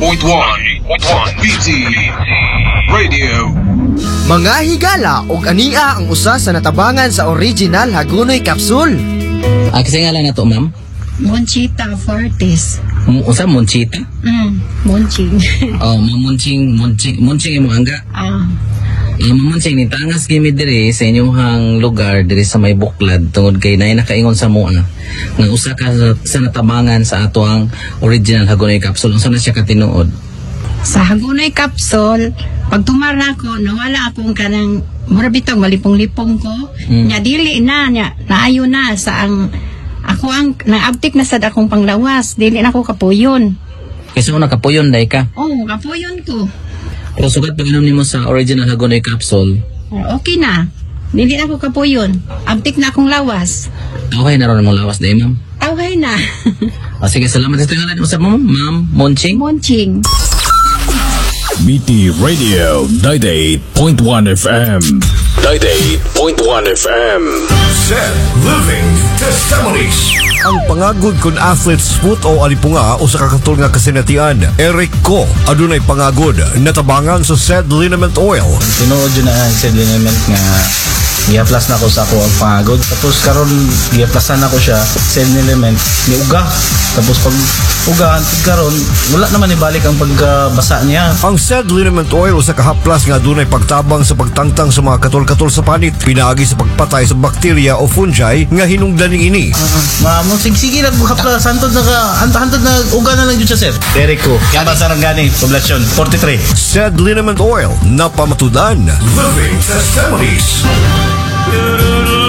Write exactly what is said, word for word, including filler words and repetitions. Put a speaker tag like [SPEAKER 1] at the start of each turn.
[SPEAKER 1] point one B T Radio.
[SPEAKER 2] Mga higala og ania ang usa sa natabangan sa original Hagonoy Capsule.
[SPEAKER 3] Ah, kasi nga lang na to, ma'am?
[SPEAKER 4] Monchita Fortis.
[SPEAKER 3] M- usa, Monchita?
[SPEAKER 4] Mm, Monching.
[SPEAKER 3] Oh, mamunching, munching, munching imo angga.
[SPEAKER 4] Ah,
[SPEAKER 3] Yung mamunching ni tangas gimi diri sa inyong lugar diri sa may buklad tungod kay nay nakaingon sa mua nga usa ka sa, sa natabangan sa ato ang original Hagonoy Capsule. Unsa na siya katinuod?
[SPEAKER 4] sa Hagonoy Capsule, pag tumara ko, nawala akong kanang mura bitong malipong-lipong ko.
[SPEAKER 3] Mm.
[SPEAKER 4] Nya dili na nya, naayo na sa ang ako ang naabtik na sad akong panglawas, dili na ako kapuyon.
[SPEAKER 3] Kasi una kapuyon day ka.
[SPEAKER 4] Oh, kapuyon ko.
[SPEAKER 3] Pero sugat pag inom nimo sa original Hagonoy Capsule,
[SPEAKER 4] Okay na. Dili na ako kapuyon. Abtik na akong lawas.
[SPEAKER 3] okay na ron mong lawas day, ma'am.
[SPEAKER 4] Okay na.
[SPEAKER 3] O sige, salamat sa tingalan mo sa ma'am, ma'am Monching.
[SPEAKER 4] Monching.
[SPEAKER 5] B T Radio ninety-eight point one F M. ninety-eight point one F M.
[SPEAKER 1] Set Living Testimonies.
[SPEAKER 6] Ang pangagod kun athlete's foot o alipunga o sa kakatol nga kasinatian, Eric Co. adunay pangagod natabangan sa said liniment oil.
[SPEAKER 7] Tinuod yun na ang said liniment nga i-plus na ko sa ako ang pangagod. Tapos karon i-plusan na ko siya said liniment ni uga. Tapos pag uga karon wala naman ibalik ang pagbasa niya.
[SPEAKER 6] Ang said liniment oil usa ka haplas nga adunay pagtabang sa pagtangtang sa mga katol-katol sa panit, pinaagi sa pagpatay sa bakterya o fungi nga hinungdaning ini.
[SPEAKER 7] Ma mo sige lang haplas hantod na ka hantod na uga na lang jud siya sir. Derek ko. Kamba Sarangani, poblasyon forty-three.
[SPEAKER 6] Said liniment oil na pamatudan.
[SPEAKER 1] Living Testimonies.